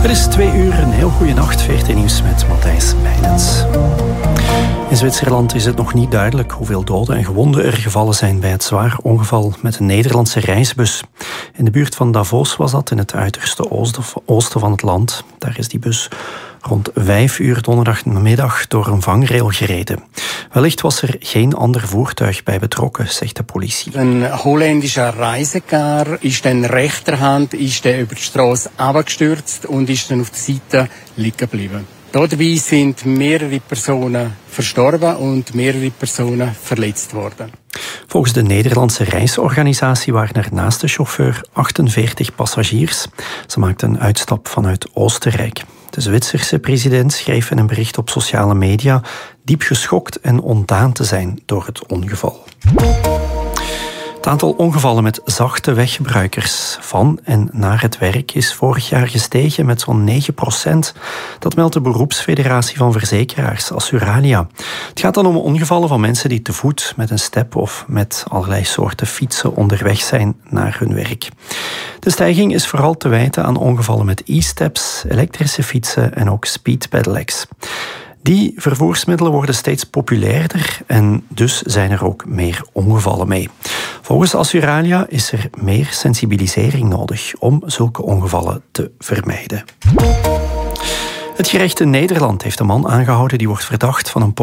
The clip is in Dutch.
Het is 2 uur, een heel goede nacht. VRT Nieuws met Matthijs Meijnens. In Zwitserland is het nog niet duidelijk hoeveel doden en gewonden er gevallen zijn bij het zwaar ongeval met een Nederlandse reisbus. In de buurt van Davos was dat, in het uiterste oosten van het land. Daar is die bus rond 5 uur donderdagmiddag door een vangrail gereden. Wellicht was er geen ander voertuig bij betrokken, zegt de politie. Een Holländischer Reisekar ist dann rechterhand ist über die Straße abgestürzt und ist dann auf der Seite liegen geblieben. Dabei sind mehrere Personen verstorben und mehrere Personen verletzt worden. Volgens de Nederlandse reisorganisatie waren er naast de chauffeur 48 passagiers. Ze maakten een uitstap vanuit Oostenrijk. De Zwitserse president schreef in een bericht op sociale media diep geschokt en ontdaan te zijn door het ongeval. Het aantal ongevallen met zachte weggebruikers van en naar het werk is vorig jaar gestegen met zo'n 9%. Dat meldt de beroepsfederatie van verzekeraars, Assuralia. Het gaat dan om ongevallen van mensen die te voet, met een step of met allerlei soorten fietsen onderweg zijn naar hun werk. De stijging is vooral te wijten aan ongevallen met e-steps, elektrische fietsen en ook speed pedelecs. Die vervoersmiddelen worden steeds populairder en dus zijn er ook meer ongevallen mee. Volgens Assuralia is er meer sensibilisering nodig om zulke ongevallen te vermijden. Het gerecht in Nederland heeft een man aangehouden die wordt verdacht van een